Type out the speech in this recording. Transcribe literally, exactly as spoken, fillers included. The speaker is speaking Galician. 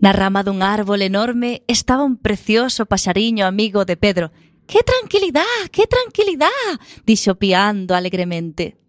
Na rama dun árbol enorme estaba un precioso paxariño amigo de Pedro. «Que tranquilidá, que tranquilidá!», dixo piando alegremente.